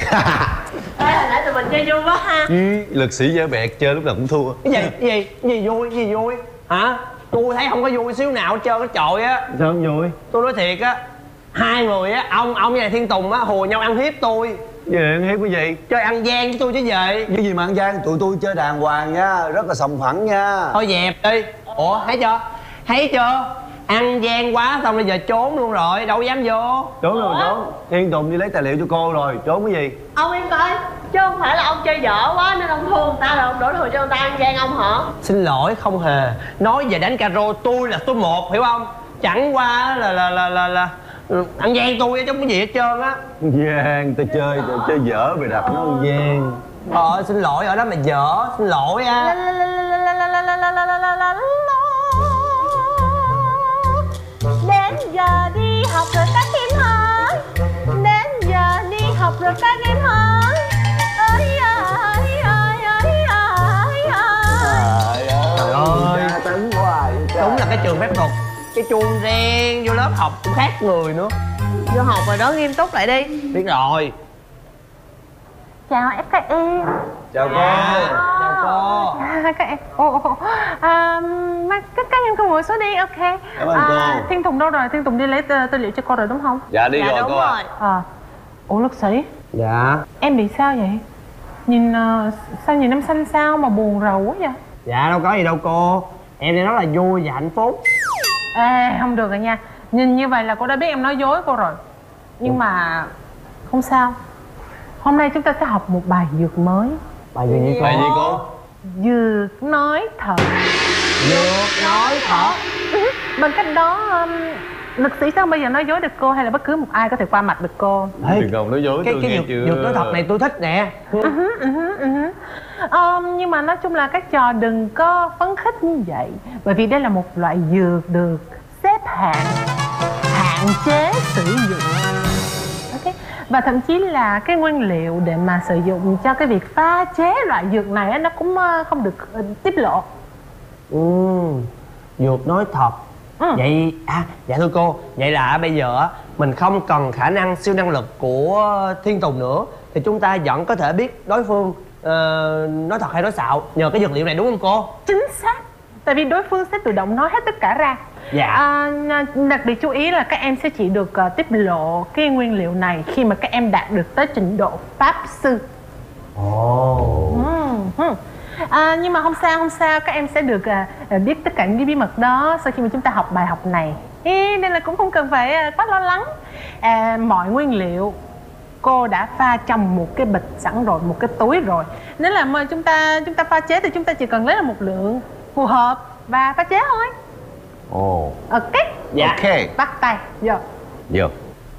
Ê, hồi nãy tụi mình chơi vui quá ha. Lực sĩ dở bẹt chơi lúc nào cũng thua. Cái gì vui hả? Tôi thấy không có vui xíu nào hết trơn á trời á. Sao không vui? Tôi nói thiệt á, hai người á, ông với lại Thiên Tùng á hùa nhau ăn hiếp tôi. Về ăn hiếp cái gì? Chơi ăn gian với tôi chứ gì. Cái gì mà ăn gian, tụi tôi chơi đàng hoàng nha, rất là sòng phẳng nha. Thôi dẹp đi. Ủa thấy chưa? Thấy chưa? Ăn gian quá xong bây giờ trốn luôn rồi, đâu dám vô. Trốn rồi trốn. Thiên Tùng đi lấy tài liệu cho cô rồi, trốn cái gì? Ông yên coi, chứ không phải là ông chơi dở quá nên ông thua người ta rồi ông đổ thừa cho người ta ăn gian ông hả? Xin lỗi không hề. Nói về đánh caro tôi là số 1 hiểu không? Chẳng qua là ăn gian tôi chứ không có gì hết trơn á. Gian, ta chơi dở mày đặt nó ăn gian. Xin lỗi ở đó mà dở, xin lỗi á. Đến giờ đi học rồi các em ơi, đến giờ đi học rồi các em ơi. Ơi ơi ơi ơi ơi ơi. Trời ơi, tính hoài. Đúng là cái trường phép thuật, cái chuông reng vô lớp học cũng khác người nữa. Vô học rồi đó, nghiêm túc lại đi. Biết rồi. Chào các em. Chào cô. Chào cô. Các em. Các em cùng ngồi xuống đi, ok. Cảm ơn cô. Thiên Tùng đâu rồi? Thiên Tùng đi lấy tư liệu cho cô rồi đúng không? Dạ đi rồi đúng cô ạ. Ủa Lực Sĩ, Dạ. em bị sao vậy? Nhìn sao nhìn em xanh xao mà buồn rầu quá vậy? Dạ đâu có gì đâu cô. Em đang nói là vui và hạnh phúc. Ê, không được rồi nha. Nhìn như vậy là cô đã biết em nói dối cô rồi. Nhưng mà không sao. Hôm nay chúng ta sẽ học một bài dược mới. Bài gì vậy cô? Bài gì cô? Dược nói thật. Dược nói thật. Bên cách đó Lực Sĩ sao bây giờ nói dối được cô, hay là bất cứ một ai có thể qua mặt được cô? Đừng còn nói dối tôi nghe chưa? Dược nói thật này tôi thích nè. Nhưng mà nói chung là các trò đừng có phấn khích như vậy. Bởi vì đây là một loại dược được xếp hạng hạn chế sử dụng. Ok. Và thậm chí là cái nguyên liệu để mà sử dụng cho cái việc pha chế loại dược này nó cũng không được tiết lộ. Dược nói thật. Vậy dạ thưa cô, vậy là bây giờ mình không cần khả năng siêu năng lực của Thiên Tùng nữa thì chúng ta vẫn có thể biết đối phương nói thật hay nói xạo nhờ cái dược liệu này đúng không cô? Chính xác. Tại vì đối phương sẽ tự động nói hết tất cả ra. Dạ. Đặc biệt chú ý là các em sẽ chỉ được tiết lộ cái nguyên liệu này khi mà các em đạt được tới trình độ pháp sư. Nhưng mà không sao, các em sẽ được biết tất cả những cái bí mật đó sau khi mà chúng ta học bài học này. Nên là cũng không cần phải quá lo lắng. Mọi nguyên liệu cô đã pha trong một cái bịch sẵn rồi, một cái túi rồi. Nếu là mà chúng ta pha chế thì chúng ta chỉ cần lấy một lượng phù hợp và pha chế thôi. Ok. Dạ. Ok. Bắt tay. Vô. Vô.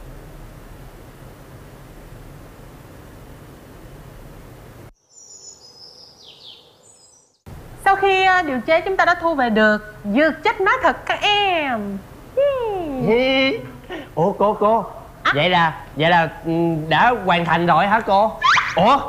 Sau khi điều chế chúng ta đã thu về được dược chất nói thật các em. Ủa cô vậy là đã hoàn thành rồi hả cô? Ủa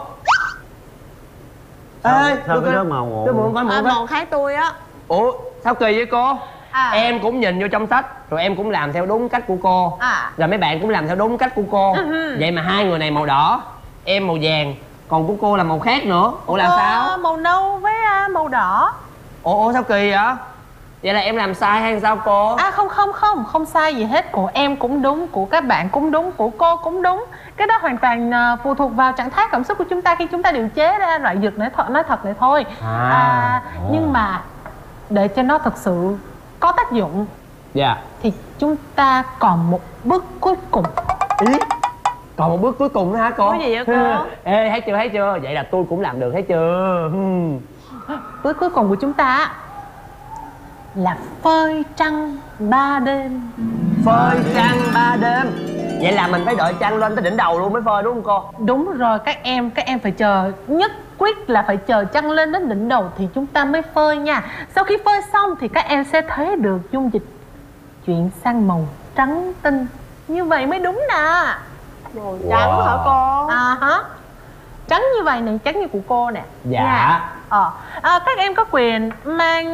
Sao cái đó màu mượn coi Màu khác tôi á. Ủa sao kỳ vậy cô? Em cũng nhìn vô trong sách rồi em cũng làm theo đúng cách của cô, rồi mấy bạn cũng làm theo đúng cách của cô. Vậy mà hai người này màu đỏ, em màu vàng, còn của cô là màu khác nữa. Ủa làm sao? Màu nâu với màu đỏ. Ủa sao kỳ vậy? Vậy là em làm sai hay sao cô? Không sai gì hết. Của em cũng đúng, của các bạn cũng đúng, của cô cũng đúng. Cái đó hoàn toàn phụ thuộc vào trạng thái cảm xúc của chúng ta khi chúng ta điều chế ra loại dược nói thật này thôi. Nhưng mà để cho nó thực sự có tác dụng thì chúng ta còn một bước cuối cùng. Còn một bước cuối cùng nữa hả cô? Cái gì vậy cô? Ê thấy chưa? Vậy là tôi cũng làm được thấy chưa? Bước cuối cùng của chúng ta là phơi trăng 3 đêm. Phơi trăng 3 đêm. Vậy là mình phải đợi trăng lên tới đỉnh đầu luôn mới phơi đúng không cô? Đúng rồi các em phải chờ, nhất quyết là phải chờ trăng lên đến đỉnh đầu thì chúng ta mới phơi nha. Sau khi phơi xong thì các em sẽ thấy được dung dịch chuyển sang màu trắng tinh. Như vậy mới đúng nè. Màu trắng hả cô? Trắng như vậy nè, trắng như của cô nè. Dạ. Các em có quyền mang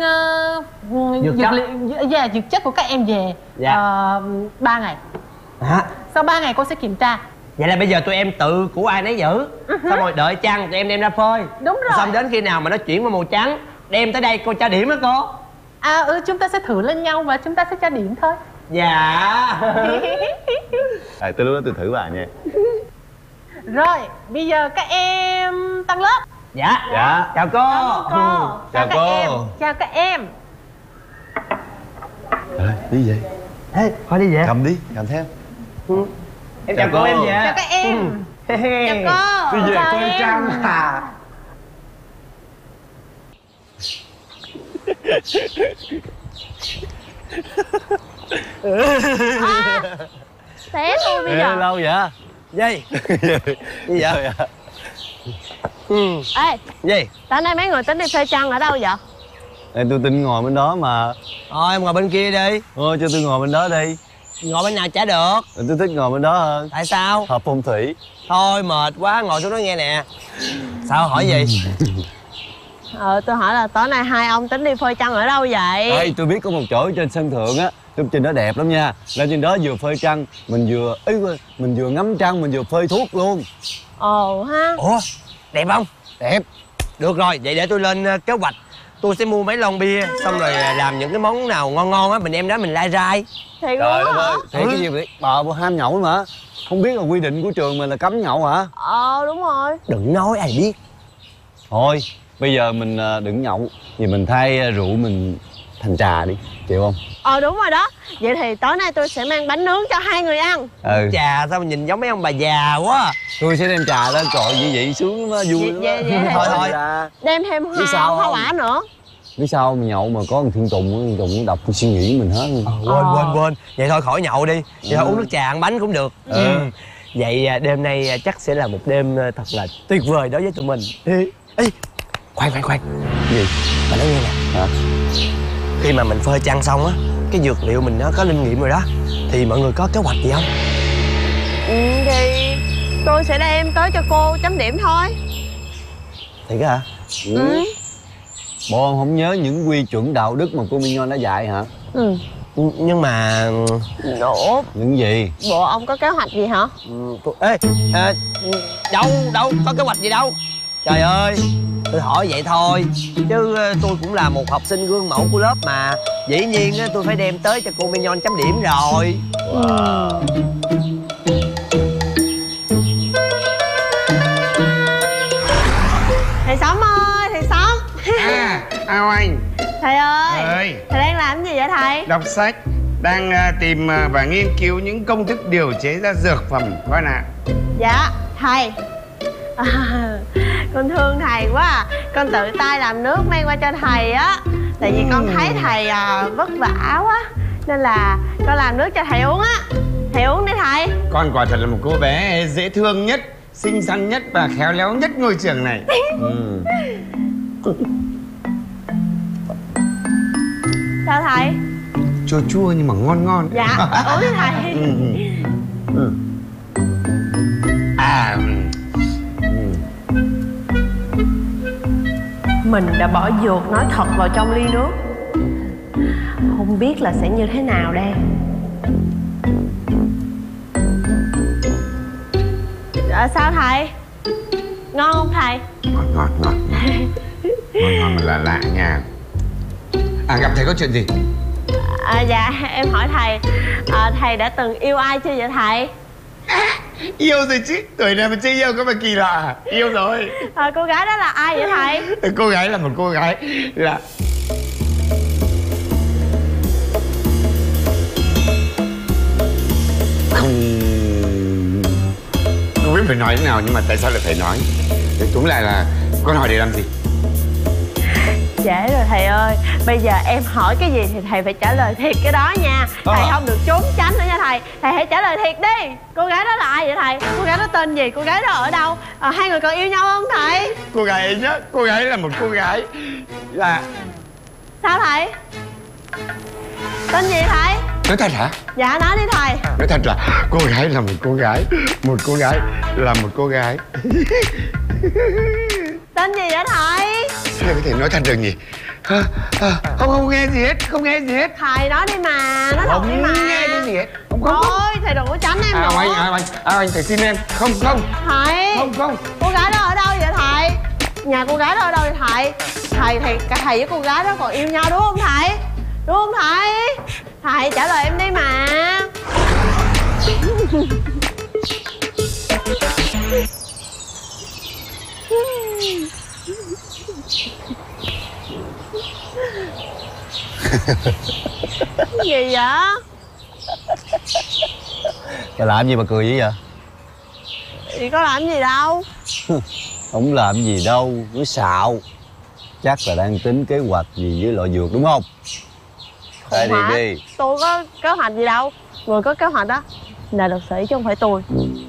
dược chất của các em về 3 ngày. Sau 3 ngày cô sẽ kiểm tra. Vậy là bây giờ tụi em tự của ai nấy giữ. Xong rồi đợi chăng tụi em đem ra phơi. Đúng rồi. Xong đến khi nào mà nó chuyển qua màu trắng đem tới đây cô cho điểm á cô. Chúng ta sẽ thử lên nhau và chúng ta sẽ cho điểm thôi. Dạ. Tới lúc đó tôi thử bà nha. Rồi, bây giờ các em tăng lớp. Dạ. Dạ. Chào cô. Chào các cô. em. Chào các em. Đi về. Ê, thôi đi về. Cầm đi, cầm theo. Em Chào chào cô, cô. em về. Chào các em. Chào cô. Đi về Chào coi em. trăng à. Té tôi bây Ê, giờ. lâu vậy? Gì? Gì vậy? Ê, Gì? tối nay mấy người tính đi thuê trăng ở đâu vậy? Ê, tôi tính ngồi bên đó mà. Thôi em ngồi bên kia đi. Thôi cho tôi ngồi bên đó đi. Ngồi bên nào chả được. Tôi thích ngồi bên đó hơn. Tại sao? Hợp phong thủy. Thôi mệt quá, ngồi xuống đó nghe nè. Sao hỏi gì? Tôi hỏi là tối nay hai ông tính đi phơi trăng ở đâu vậy? Ê, tôi biết có một chỗ trên sân thượng á. Trong trên đó đẹp lắm nha. Lên trên đó vừa phơi trăng, mình vừa ngắm trăng, mình vừa phơi thuốc luôn. Ồ ha. Ủa, đẹp không? Đẹp. Được rồi, vậy để tôi lên kế hoạch. Tôi sẽ mua mấy lon bia, xong rồi làm những cái món nào ngon ngon á, mình đem đó mình lai rai. Thiệt Trời luôn đất hả? ơi, thiệt cái gì vậy? Bà ham nhậu mà. Không biết là quy định của trường mình là cấm nhậu hả? Đúng rồi. Đừng nói ai biết. Thôi, bây giờ mình đừng nhậu. Vì mình thay rượu mình thành trà đi, chịu không? Đúng rồi đó. Vậy thì tối nay tôi sẽ mang bánh nướng cho hai người ăn. Ừ. Chà, sao mà nhìn giống mấy ông bà già quá. Tôi sẽ đem trà lên trội vậy vậy xuống nó vui lắm. Vậy Thôi thôi. đem thêm Biết sao hoa không? quả nữa. Biết sao mà nhậu mà có thằng Thiên Tùng nó đọc suy nghĩ mình hết luôn. Quên. Vậy thôi khỏi nhậu đi. Vậy thôi uống nước trà ăn bánh cũng được. Vậy đêm nay chắc sẽ là một đêm thật là tuyệt vời đối với tụi mình. Ê, khoan. Gì? Bà nói nghe nè. Hả? Khi mà mình phơi trăng xong á, cái dược liệu mình nó có linh nghiệm rồi đó, thì mọi người có kế hoạch gì không? Thì tôi sẽ đem tới cho cô chấm điểm thôi. Thiệt hả? Bộ ông không nhớ những quy chuẩn đạo đức mà cô Minh đã dạy hả? Nhưng mà... Ủa, Những gì? bộ ông có kế hoạch gì hả? Đâu có kế hoạch gì đâu. Trời ơi, tôi hỏi vậy thôi, chứ tôi cũng là một học sinh gương mẫu của lớp mà. Dĩ nhiên tôi phải đem tới cho cô Mignon chấm điểm rồi. Thầy Sống ơi, thầy Sống. Ao anh. Thầy ơi, Ơi. thầy đang làm gì vậy thầy? Đọc sách. Đang tìm và nghiên cứu những công thức điều chế ra dược phẩm con ạ. Dạ, thầy. Con thương thầy quá à. Con tự tay làm nước mang qua cho thầy á. Tại vì con thấy thầy vất vả quá, nên là con làm nước cho thầy uống á. Thầy uống đi thầy. Con quả thật là một cô bé dễ thương nhất, xinh xắn nhất và khéo léo nhất ngôi trường này. Sao thầy? Chua chua nhưng mà ngon ngon. Dạ, uống đi thầy. Mình đã bỏ dược nói thật vào trong ly nước. Không biết là sẽ như thế nào đây. Sao thầy? Ngon không thầy? Ngon ngon là lạ nha. Gặp thầy có chuyện gì? Dạ em hỏi thầy, thầy đã từng yêu ai chưa vậy thầy? Yêu rồi chứ, tuổi này mà chưa yêu có mà kỳ lạ. Yêu rồi. Cô gái đó là ai vậy thầy? Cô gái là một cô gái là... Không biết phải nói thế nào nhưng mà tại sao lại phải nói. Túm lại là con hỏi để làm gì? Trễ rồi thầy ơi. Bây giờ em hỏi cái gì thì thầy phải trả lời thiệt cái đó nha. Thầy không được trốn tránh nữa nha thầy. Thầy hãy trả lời thiệt đi. Cô gái đó là ai vậy thầy? Cô gái đó tên gì? Cô gái đó ở đâu? Hai người còn yêu nhau không thầy? Cô gái ấy nhá. Cô gái là một cô gái là... Sao thầy? Tên gì thầy? Nói thật hả? Dạ nói đi thầy. Nói thật là cô gái là một cô gái. Một cô gái là một cô gái. Tên gì vậy thầy? Thầy có thể nói thật được nhỉ? Không nghe gì hết. Không nghe gì hết. Thầy nói đi mà. Nói thật đi mà. Không nghe cái gì hết. Không. Thôi thầy đừng có tránh em nữa. Anh thầy xin em. Không. Thầy. Không. Cô gái đó ở đâu vậy thầy? Nhà cô gái đó ở đâu vậy thầy? Thầy với cô gái đó còn yêu nhau đúng không thầy? Đúng không thầy? Thầy trả lời em đi mà. Gì vậy? Bà làm gì mà cười vậy? Thì có làm gì đâu. Không làm gì đâu, cứ xạo. Chắc là đang tính kế hoạch gì với loại dược đúng không? Khai thiệt đi. Tôi có kế hoạch gì đâu. Người có kế hoạch đó là luật sĩ chứ không phải tôi.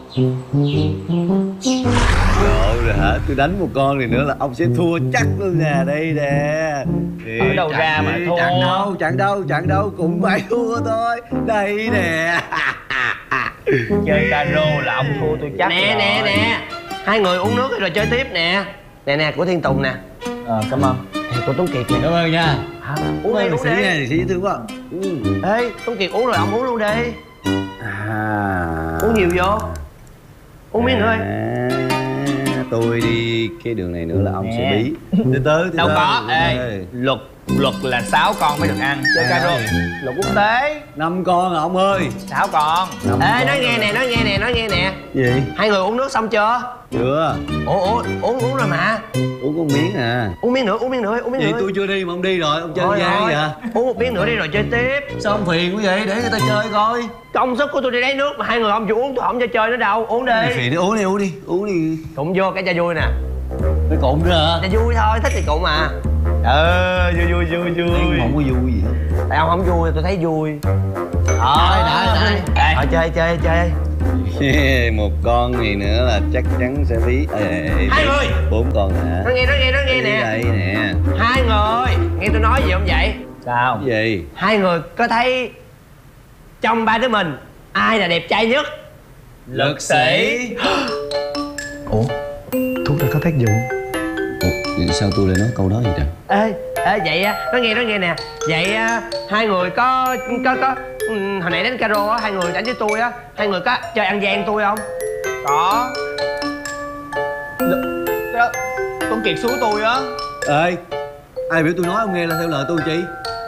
Rồi hả? Tôi đánh một con này nữa là ông sẽ thua chắc luôn nè. Đây nè. Ở đâu ra mà thua? Chẳng đâu, cũng phải thua thôi. Đây nè. Chơi caro là ông thua tôi chắc. Nè. Hai người uống nước rồi chơi tiếp nè. Nè của Thiên Tùng nè. Cảm ơn. Của Tuấn Kiệt nè. Cảm ơn nha. Hả? Uống đi, liệt sĩ nha, liệt sĩ dễ thương quá. Ê, Tuấn Kiệt uống rồi ông uống luôn đi. Uống nhiều vô. Uống miếng nữa đi. Tôi đi cái đường này nữa là ông sẽ bí. Từ từ. Đâu có. Ê, luật là 6 con mới được ăn. Chơi caro. Luật quốc tế 5 con à ông ơi. 6 con. Ê, nói nghe nè. Gì? Hai người uống nước xong chưa? Chưa. Ủa, uống rồi mà. Uống con miếng à. Uống miếng nữa. Vậy tôi chưa đi mà ông đi rồi, ông chơi gian vậy? Uống một miếng nữa đi rồi chơi tiếp. Sao ông phiền quá vậy? Để người ta chơi coi. Công sức của tôi đi lấy nước mà hai người không chịu uống tôi không cho chơi nữa đâu. Uống đi. Phiền đi, uống đi. Cụng vô cái cho vui nè. Cái cụm nữa hả? Cho vui thôi, thích thì cụng mà. Vui. Không có vui gì hết. Tại ông không vui tôi thấy vui. Đây. Chơi. Một con này nữa là chắc chắn sẽ bí. Hai người. 4 con hả? Nói nghe nè. Đây nè. Hai người nghe tôi nói gì không vậy? Sao? Gì? Hai người có thấy trong ba đứa mình ai là đẹp trai nhất? Lực sĩ. Ủa? Thuốc đã có tác dụng. Ủa, sao tôi lại nói câu đó vậy trời? Ê vậy á, nói nghe nè. Vậy hai người có hồi nãy đến caro á, hai người đánh với tôi á, hai người có chơi ăn gian tôi không? Có. Tuấn Kiệt xuống tôi á. Ê, ai biểu tôi nói ông nghe là theo lời tôi chi?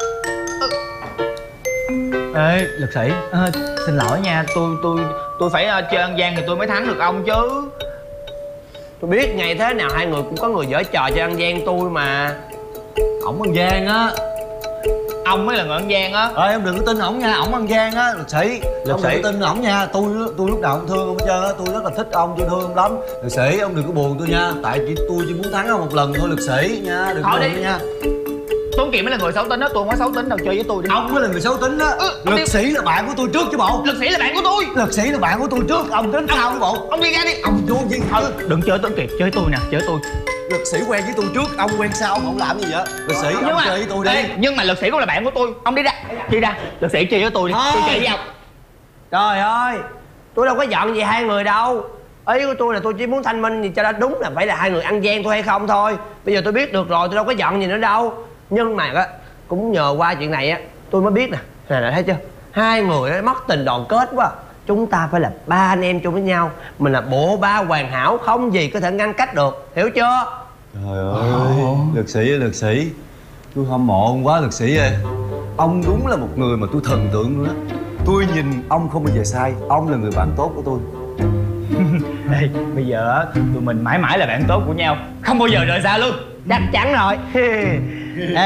Ê, lực sĩ, xin lỗi nha, tôi phải chơi ăn gian thì tôi mới thắng được ông chứ. Tôi biết ngày thế nào hai người cũng có người giở trò chơi ăn gian tôi mà. Ổng ăn gian á. Ông mới là người ăn gian á. Ê, ông đừng có tin ổng nha, ổng ăn gian á, lực sĩ. Ông đừng có tin ổng nha, tôi lúc nào cũng thương ông hết trơn á, tôi rất là thích ông, tôi thương ông lắm. Lực sĩ, ông đừng có buồn tôi nha, tại tôi chỉ muốn thắng ông một lần thôi, lực sĩ nha, đừng buồn tôi nha. Tuấn Kiệt mới là người xấu tính đó, tôi không có xấu tính đâu, chơi với tôi đi. Ông mới là người xấu tính đó. Lực sĩ là bạn của tôi trước chứ bộ. Lực sĩ là bạn của tôi. Lực sĩ là bạn của tôi trước, ông tính sao chứ bộ. Ông đi ra đi. Ông vô gì? Đừng chơi Tuấn Kiệt, chơi tôi nè, chơi tôi. Lực sĩ quen với tôi trước, ông quen sau, ông làm gì vậy? Lực sĩ, ông chơi với tôi đi. Nhưng mà lực sĩ cũng là bạn của tôi, ông đi ra. Đi ra, lực sĩ chơi với tôi đi, tôi chơi với ông. Trời ơi, tôi đâu có giận gì hai người đâu. Ý của tôi là tôi chỉ muốn thanh minh thì cho nó đúng là phải là hai người ăn gian tôi hay không thôi. Bây giờ tôi biết được rồi, tôi đâu có giận gì nữa đâu. Nhưng mà á, cũng nhờ qua chuyện này á, tôi mới biết nè. Nè thấy chưa? Hai người đó mất tình đoàn kết quá. Chúng ta phải là ba anh em chung với nhau. Mình là bộ ba hoàn hảo, không gì có thể ngăn cách được. Hiểu chưa? Trời ơi, lực sĩ. Tôi hâm mộ ông quá lực sĩ ơi. Ông đúng là một người mà tôi thần tượng luôn á. Tôi nhìn ông không bao giờ sai. Ông là người bạn tốt của tôi. Đây, bây giờ tụi mình mãi mãi là bạn tốt của nhau, không bao giờ rời xa luôn. Chắc chắn rồi.